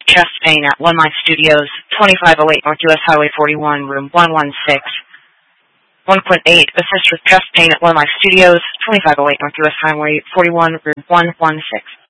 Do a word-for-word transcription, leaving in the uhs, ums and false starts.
Chest pain at One Life Studios, twenty-five oh eight North U S Highway forty-one, room one one six. one point eight, assist with chest pain at One Life Studios, twenty-five oh eight North U S Highway forty-one, room one one six.